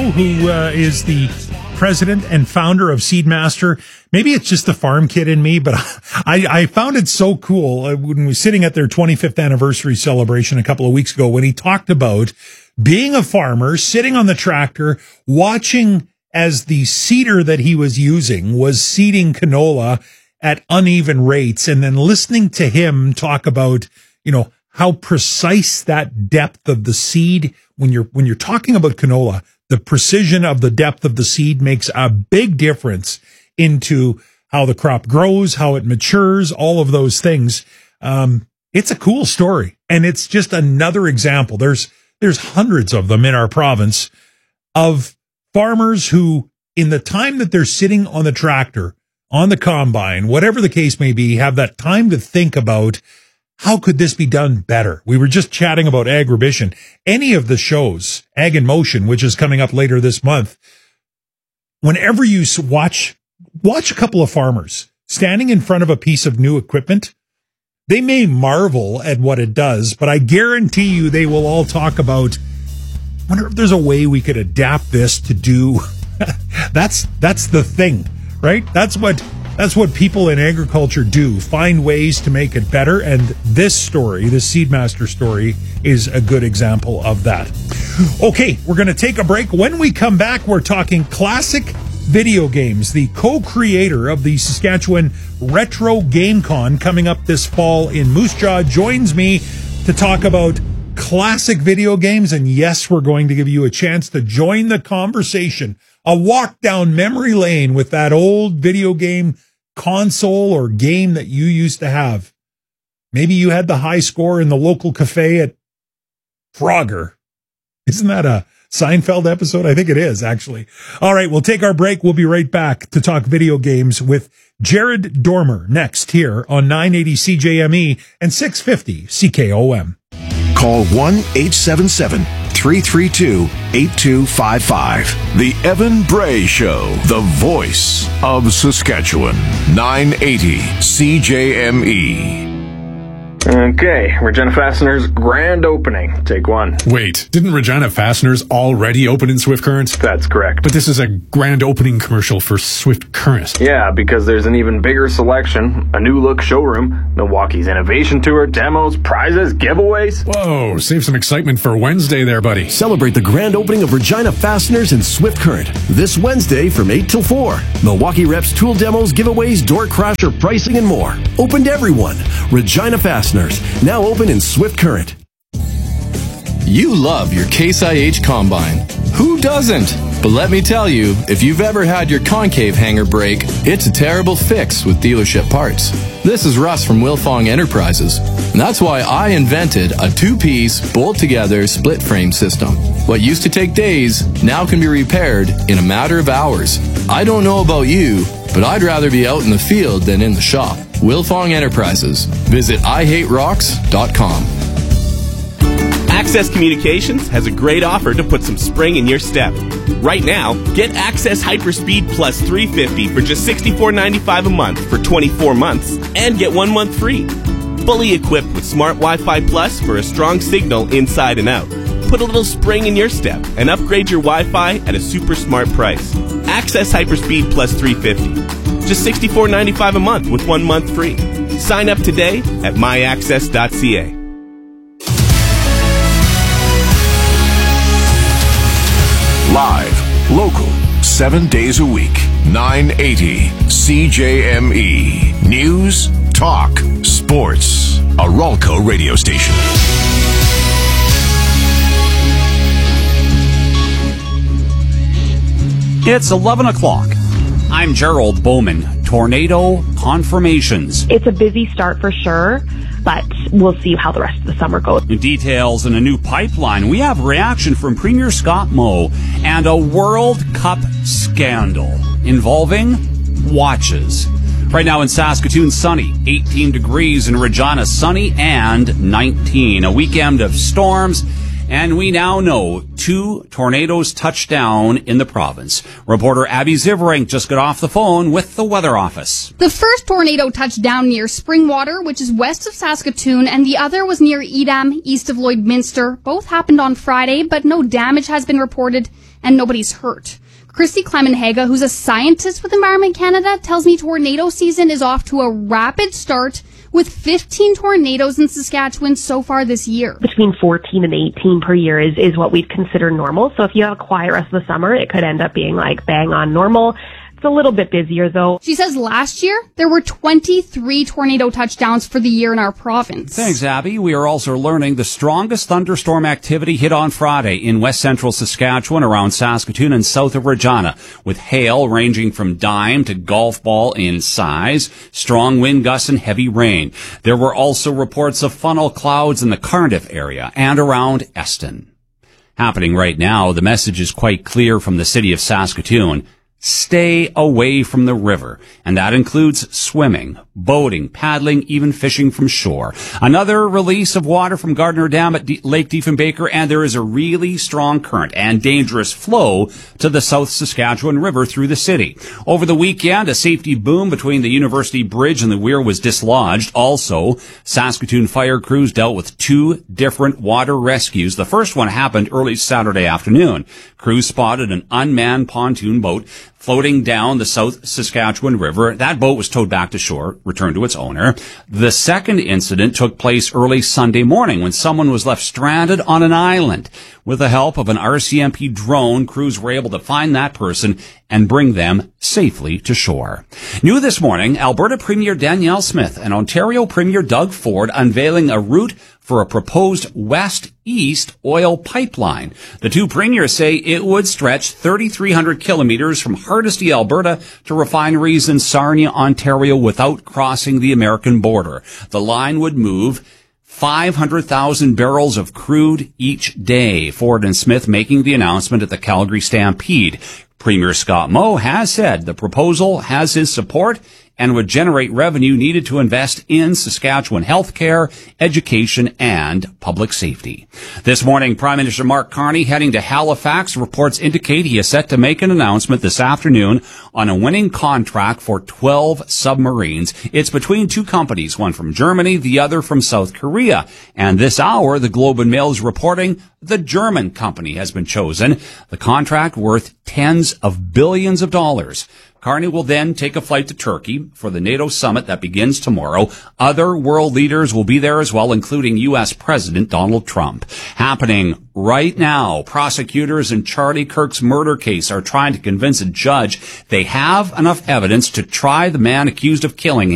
who is the president and founder of Seedmaster. Maybe it's just the farm kid in me, but I found it so cool when we were sitting at their 25th anniversary celebration a couple of weeks ago when he talked about being a farmer, sitting on the tractor, watching as the seeder that he was using was seeding canola at uneven rates, and then listening to him talk about, how precise that depth of the seed, when you're talking about canola, the precision of the depth of the seed makes a big difference into how the crop grows, how it matures, all of those things. It's a cool story, and it's just another example. There's hundreds of them in our province of farmers who, in the time that they're sitting on the tractor, on the combine, whatever the case may be, have that time to think about, how could this be done better? We were just chatting about Agribition. Any of the shows, Ag in Motion, which is coming up later this month, whenever you watch a couple of farmers standing in front of a piece of new equipment, they may marvel at what it does, but I guarantee you they will all talk about, I wonder if there's a way we could adapt this to do. That's the thing, right? That's what people in agriculture do, find ways to make it better. And this story, this Seedmaster story, is a good example of that. Okay, we're going to take a break. When we come back, we're talking classic video games. The co-creator of the Saskatchewan Retro Game Con coming up this fall in Moose Jaw joins me to talk about classic video games. And yes, we're going to give you a chance to join the conversation, a walk down memory lane with that old video game console or game that you used to have. Maybe you had the high score in the local cafe at Frogger. Isn't that a Seinfeld episode? I think it is, actually. All right, we'll take our break. We'll be right back to talk video games with Jared Dormer next here on 980 CJME and 650 CKOM. Call 1-877-332-8255. The Evan Bray Show, the voice of Saskatchewan. 980 CJME. Okay, Regina Fasteners grand opening. Take one. Wait, didn't Regina Fasteners already open in Swift Current? That's correct. But this is a grand opening commercial for Swift Current. Yeah, because there's an even bigger selection, a new look showroom, Milwaukee's innovation tour, demos, prizes, giveaways. Whoa, save some excitement for Wednesday there, buddy. Celebrate the grand opening of Regina Fasteners in Swift Current this Wednesday from 8 till 4. Milwaukee Reps, tool demos, giveaways, door crasher pricing, and more. Open to everyone. Regina Fasteners, now open in Swift Current. You love your Case IH Combine. Who doesn't? But let me tell you, if you've ever had your concave hanger break, it's a terrible fix with dealership parts. This is Russ from Wilfong Enterprises, and that's why I invented a two-piece, bolt-together, split-frame system. What used to take days now can be repaired in a matter of hours. I don't know about you, but I'd rather be out in the field than in the shop. Wilfong Enterprises. Visit IHateRocks.com. Access Communications has a great offer to put some spring in your step. Right now, get Access Hyperspeed Plus 350 for just $64.95 a month for 24 months and get 1 month free. Fully equipped with Smart Wi-Fi Plus for a strong signal inside and out. Put a little spring in your step and upgrade your Wi-Fi at a super smart price. Access Hyperspeed Plus 350. Just $64.95 a month with 1 month free. Sign up today at myaccess.ca. Live, local, 7 days a week. 980 CJME. News, talk, sports. A Ralco radio station. It's 11 o'clock. I'm Gerald Bowman. Tornado confirmations. It's a busy start for sure, but we'll see how the rest of the summer goes. Details in a new pipeline. We have reaction from Premier Scott Moe and a World Cup scandal involving watches. Right now in Saskatoon, sunny, 18 degrees. In Regina, sunny and 19. A weekend of storms. And we now know 2 tornadoes touched down in the province. Reporter Abby Zivrink just got off the phone with the Weather Office. The first tornado touched down near Springwater, which is west of Saskatoon, and the other was near Edam, east of Lloydminster. Both happened on Friday, but no damage has been reported. and nobody's hurt. Christy Clemenhaga, who's a scientist with Environment Canada, tells me tornado season is off to a rapid start with 15 tornadoes in Saskatchewan so far this year. Between 14 and 18 per year is what we'd consider normal. So if you have a quiet rest of the summer, it could end up being like bang on normal. It's a little bit busier, though. She says last year, there were 23 tornado touchdowns for the year in our province. Thanks, Abby. We are also learning the strongest thunderstorm activity hit on Friday in west central Saskatchewan around Saskatoon and south of Regina, with hail ranging from dime to golf ball in size, strong wind gusts and heavy rain. There were also reports of funnel clouds in the Cardiff area and around Eston. Happening right now, the message is quite clear from the city of Saskatoon. Stay away from the river, and that includes swimming, boating, paddling, even fishing from shore. Another release of water from Gardner Dam at Lake Diefenbaker, and there is a really strong current and dangerous flow to the South Saskatchewan River through the city. Over the weekend, a safety boom between the University Bridge and the Weir was dislodged. Also, Saskatoon fire crews dealt with 2 different water rescues. The first one happened early Saturday afternoon. Crews spotted an unmanned pontoon boat floating down the South Saskatchewan River. That boat was towed back to shore, returned to its owner. The second incident took place early Sunday morning when someone was left stranded on an island. With the help of an RCMP drone, crews were able to find that person and bring them safely to shore. New this morning, Alberta Premier Danielle Smith and Ontario Premier Doug Ford unveiling a route for a proposed west-east oil pipeline. The two premiers say it would stretch 3,300 kilometers from Hardisty, Alberta to refineries in Sarnia, Ontario without crossing the American border. The line would move 500,000 barrels of crude each day. Ford and Smith making the announcement at the Calgary Stampede. Premier Scott Moe has said the proposal has his support and would generate revenue needed to invest in Saskatchewan healthcare, education, and public safety. This morning, Prime Minister Mark Carney heading to Halifax. Reports indicate he is set to make an announcement this afternoon on a winning contract for 12 submarines. It's between 2 companies, one from Germany, the other from South Korea. And this hour, the Globe and Mail is reporting the German company has been chosen. The contract worth tens of billions of dollars. Carney will then take a flight to Turkey for the NATO summit that begins tomorrow. Other world leaders will be there as well, including U.S. President Donald Trump. Happening right now, prosecutors in Charlie Kirk's murder case are trying to convince a judge they have enough evidence to try the man accused of killing him.